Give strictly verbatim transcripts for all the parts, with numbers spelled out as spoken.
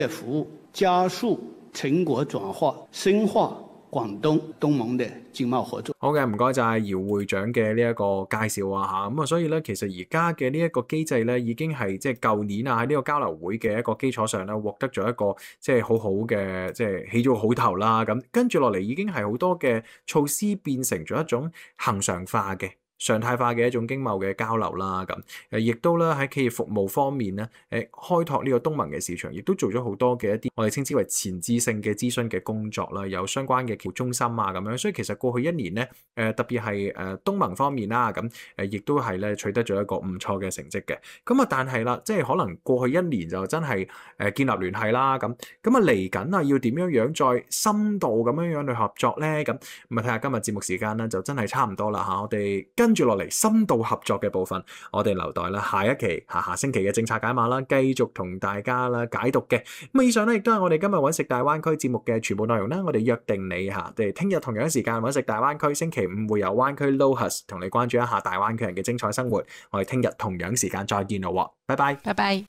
服務，加速成果轉化，深化廣東東盟嘅經貿合作。 好嘅，唔該晒姚會長嘅呢一個介紹啊嚇，咁啊所以咧其實而家嘅呢一個機制咧已經係即係舊年啊喺呢個交流會嘅一個基礎上咧獲得咗一個即係好好嘅即係起咗個好頭啦，咁跟住落嚟已經係好多嘅措施變成咗一種恆常化嘅常態化嘅一種經貿嘅交流啦，咁誒亦都咧喺企業服務方面咧，誒開拓呢個東盟嘅市場，亦都做咗好多嘅一啲我哋稱之為前置性嘅諮詢嘅工作啦，有相關嘅僑中心啊咁樣，所以其實過去一年咧，誒特別係誒東盟方面啦，咁誒亦都係咧取得咗一個唔錯嘅成績嘅。咁啊，但係啦，即係可能過去一年就真係誒建立聯繫啦，咁咁啊嚟緊啊要點樣樣再深度咁樣樣去合作咧？咁咁啊睇下今日節目時間咧就真係差唔多啦嚇，我哋跟。跟住落嚟深度合作嘅部分，我哋留待啦下一期下下星期嘅政策解碼啦，繼續同大家啦解讀嘅。咁以上咧亦都係我哋今日揾食大灣區節目嘅全部內容啦。我哋約定你嚇，我哋聽日同樣時間揾食大灣區，星期五會有灣區 Lohas 同你關注一下大灣區人嘅精彩生活。我哋聽日同樣時間再見咯，拜拜， 拜拜。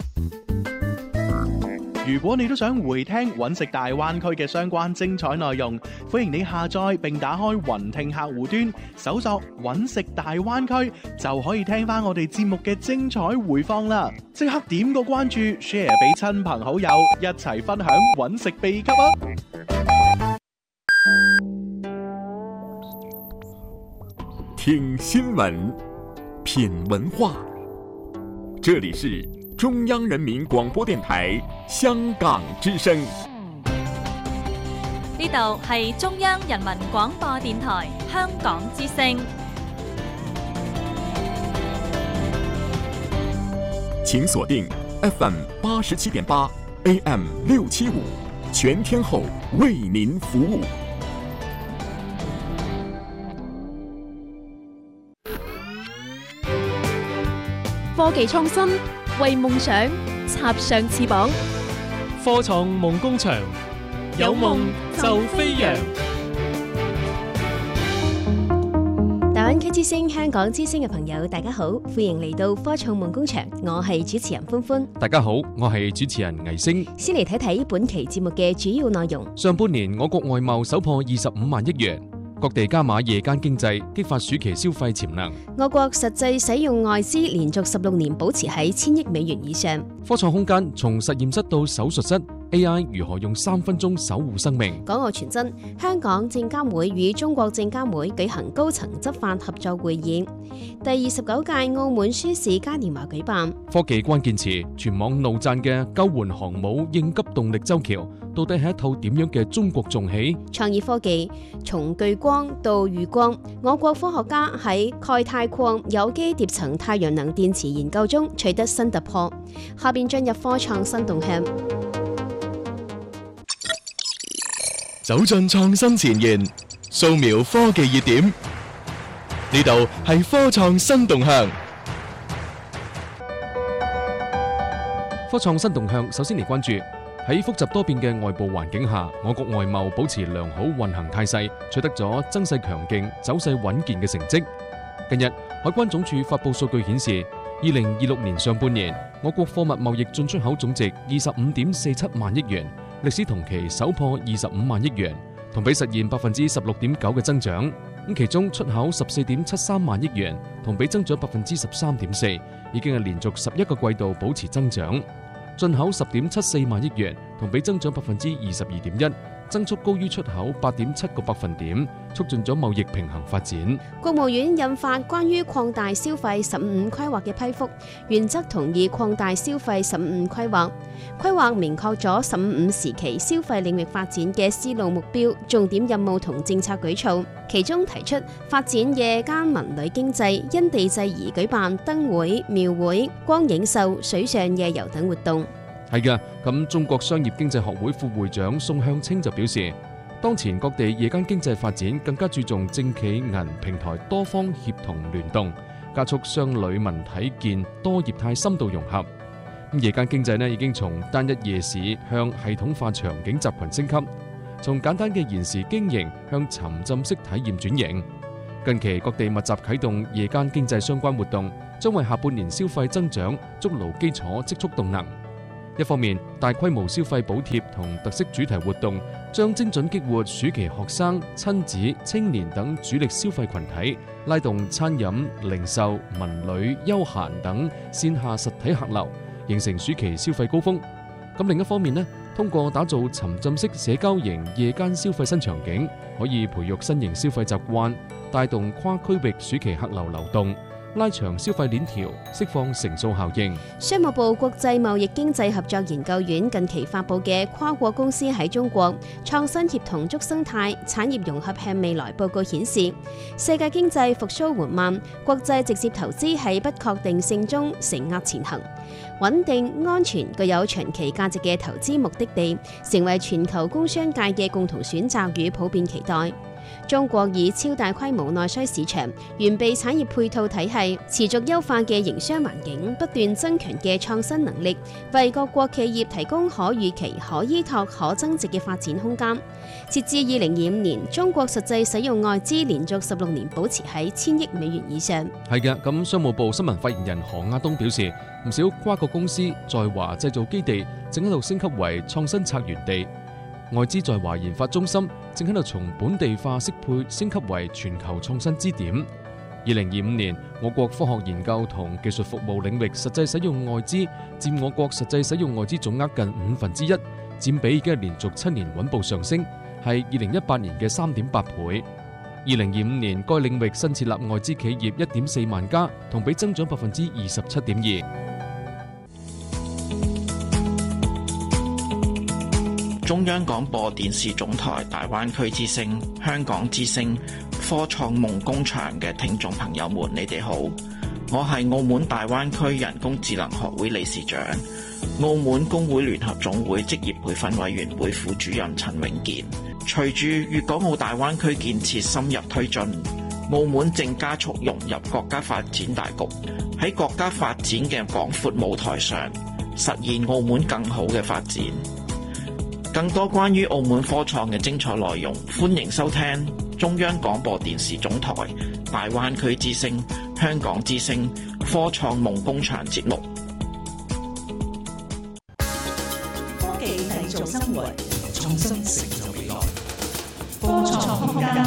如果你都想回聽揾食大灣區嘅相關精彩內容，歡迎你下載並打開雲聽客戶端，搜索揾食大灣區就可以聽翻我哋節目嘅精彩回放啦！即刻點個關注 ，share 俾親朋好友，一齊分享揾食秘笈啊！ 聽新聞，品文化，這裡是中央人民廣播電台香港之聲。 呢度係中央人民廣播電台香港之聲。 請鎖定 F M 八十七點八 A M 六七五，全天候為您服務。 科技創新，為夢想插上翅膀。 科創夢工場，有夢就飛揚。 大灣區之聲、香港之聲嘅朋友，大家好，歡迎嚟到科創夢工場，我係主持人歡歡。 大家好，我係主持人魏星。 先嚟睇睇本期節目嘅主要內容。 上半年我國外貿首破二十五萬億元。各地加碼夜間經濟，激發暑期消費潛能。 我國實際使用外資連續十六年保持喺千億美元以上。 科創空間從實驗室到手術室 ，A I 如何用三分鐘守護生命？ 港澳傳真，香港證監會與中國證監會舉行高層執法合作會議。第二十九屆澳門書市嘉年華舉辦。 科技關鍵詞，全網怒讚嘅救援航母應急動力舟橋，到底係一套點樣嘅中國重器？ 創意科技，從巨光到裕光，我國科學家喺鈣鈦礦有機疊層太陽能電池研究中取得新突破。下邊進入科創新動向， 走進創新前沿，掃描科技熱點，呢度係科創新動向。 科創新動向，首先嚟關注喺複雜多變嘅外部環境下，我國外貿保持良好運行態勢，取得咗增勢強勁、走勢穩健嘅成績。近日，海關總署發布數據顯示，二零二六年上半年，我國貨物貿易進出口總值二十五點四七萬億元，歷史同期首破二十五萬億元，同比實現百分之十六點九嘅增長。咁其中出口十四點七三萬億元，同比增長百分之十三點四，已經係連續十一個季度保持增長。進口十點七四萬億元，同比增長百分之二十二點一，增速高於出口八點七個百分點，促進咗貿易平衡發展。 國務院印發關於擴大消費十五五規劃嘅批覆，原則同意擴大消費十五五規劃。規劃明確咗十五五時期消費領域發展嘅思路目標、重點任務同政策舉措，其中提出發展夜間文旅經濟，因地制宜舉辦燈會、廟會、光影秀、水上夜遊等活動。 係嘅，咁中國商業經濟學會副會長宋向清就表示，當前各地夜間經濟發展更加注重政企銀平台多方協同聯動，加速商旅文體建多業態深度融合。咁夜間經濟呢已經從單一夜市向系統化場景集群升級，從簡單嘅延時經營向沉浸式體驗轉型。近期各地密集啟動夜間經濟相關活動，將為下半年消費增長築牢基礎，積蓄動能。 一方面，大規模消費補貼同特色主題活動將精準激活暑期學生、親子、青年等主力消費群體，拉動餐飲、零售、文旅、休閒等線下實體客流，形成暑期消費高峰。咁另一方面呢，通過打造沉浸式社交型夜間消費新場景，可以培育新型消費習慣，帶動跨區域暑期客流流動，拉長消費鏈條，釋放乘數效應。 商務部國際貿易經濟合作研究院近期發布嘅《跨國公司喺中國創新協同築生態產業融合向未來報告》顯示，世界經濟復甦緩慢，國際直接投資喺不確定性中承壓前行。穩定、安全、具有長期價值嘅投資目的地，成為全球工商界嘅共同選擇與普遍期待。中國以超大規模內需市場、完備產業配套體系、持續優化嘅營商環境、不斷增強嘅創新能力，為各國企業提供可預期、可依託、可增值嘅發展空間。截至二零二五年，中國實際使用外資連續十六年保持喺千億美元以上。 係嘅，咁商務部新聞發言人何亞東表示，唔少跨國公司在華製造基地正喺度升級為創新策源地。外資在華研發中心正喺度從本地化適配升級為全球創新支點。二零二五年，我國科學研究同技術服務領域實際使用外資佔我國實際使用外資總額近五分之一，佔比已經係連續七年穩步上升，係二零一八年嘅三點八倍。二零二五年，該領域新設立外資企業一點四萬家，同比增長百分之二十七點二。 中央廣播電視總台大灣區之聲、香港之聲、科創夢工場嘅聽眾朋友們，你哋好，我係澳門大灣區人工智能學會理事長、澳門工會聯合總會職業培訓委員會副主任陳永健。隨住粵港澳大灣區建設深入推進，澳門正加速融入國家發展大局，喺國家發展嘅廣闊舞台上，實現澳門更好嘅發展。更多關於澳門科創嘅精彩內容，歡迎收聽中央廣播電視總台大灣區之聲、香港之聲科創夢工場節目。 科技製造生活，創新成就未來。科創空間。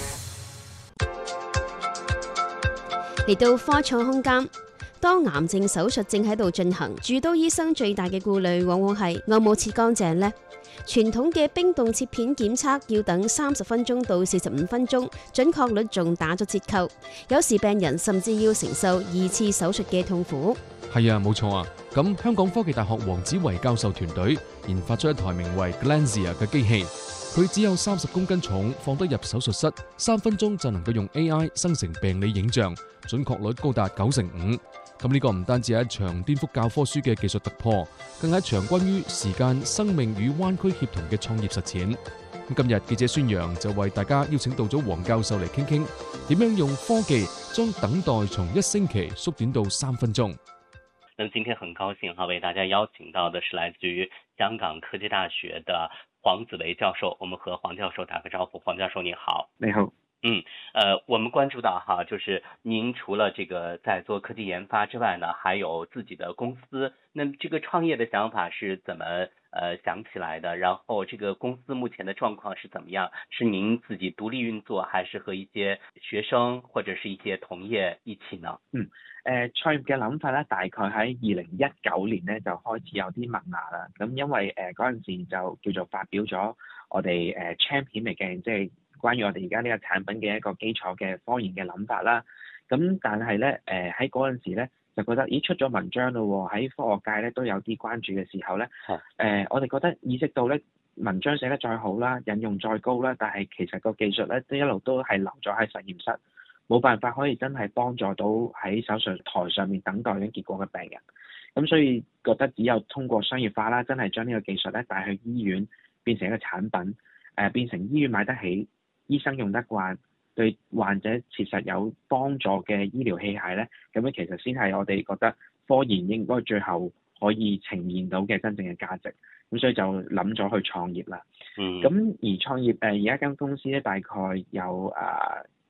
嚟到科創空間。當癌症手術正喺度進行，主刀醫生最大嘅顧慮往往係我冇切乾淨呢。傳統嘅冰凍切片檢測要等三十分鐘到四十五分鐘，準確率仲打咗折扣。有時病人甚至要承受二次手術嘅痛苦。 係啊，冇錯啊。咁香港科技大學黃子維教授團隊研發出一台名為 Glanzia 嘅機器，佢只有三十公斤重，放得入手術室，三分鐘就能夠用 A I 生成病理影像，準確率高達九成五。咁呢個唔單止係一場顛覆教科書嘅技術突破，更係一場關於時間、生命與灣區協同嘅創業實踐。咁今日記者孫楊就為大家邀請到咗黃教授嚟傾傾，點樣用科技將等待從一星期縮短到三分鐘。 那今天很高興哈，為大家邀請到的是來自於香港科技大學的黃子維教授。我們和黃教授打個招呼。黃教授你好。 你好。 嗯，呃，我們關注到哈，就是您除了這個在做科技研發之外呢，還有自己的公司。那麼這個創業的想法是怎麼呃想起來的？然後這個公司目前的狀況是怎麼樣？是您自己獨立運作，還是和一些學生或者是一些同業一起呢？ 嗯，誒創業嘅諗法咧，大概喺二零一九年咧就開始有啲萌芽啦。咁因為誒嗰陣時就叫做發表咗我哋誒 champion 嚟嘅，即係關於我哋而家呢個產品嘅一個基礎嘅科研嘅諗法啦。咁但係咧，誒喺嗰陣時咧就覺得，咦出咗文章咯喎，喺科學界咧都有啲關注嘅時候咧，誒、啊呃、我哋覺得意識到咧文章寫得再好啦，引用再高啦，但係其實個技術咧都一路都係留咗喺實驗室，冇辦法可以真係幫助到喺手術台上面等待緊結果嘅病人。咁所以覺得只有通過商業化啦，真係將呢個技術咧帶去醫院，變成一個產品，誒、呃、變成醫院買得起，醫生用得慣，對患者切實有幫助嘅醫療器械咧，咁樣其實先係我哋覺得科研應該最後可以呈現到嘅真正嘅價值。咁所以就諗咗去創業啦。嗯。咁而創業誒而家間公司咧大概有誒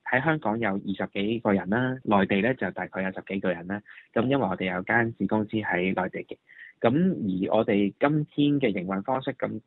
喺香港有二十幾個人啦，內地咧就大概有十幾個人啦。咁因為我哋有間子公司喺內地嘅，咁而我哋今天嘅營運方式咁